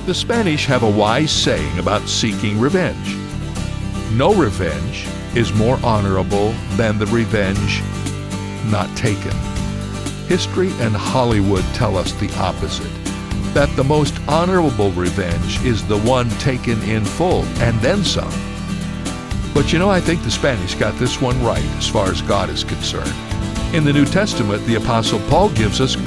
The Spanish have a wise saying about seeking revenge. No revenge is more honorable than the revenge not taken. History and Hollywood tell us the opposite, that the most honorable revenge is the one taken in full and then some. But I think the Spanish got this one right as far as God is concerned. In the New Testament, the Apostle Paul gives us